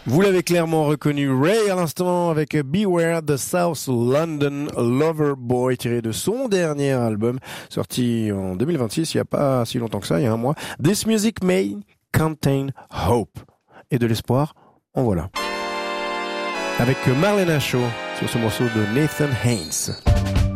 Vous l'avez clairement reconnu, Ray à l'instant avec Beware the South London Lover Boy, tiré de son dernier album sorti en 2026, il n'y a pas si longtemps que ça, il y a un mois. This music may contain hope. Et de l'espoir, en voilà. Avec Marlena Shaw sur ce morceau de Nathan Haynes.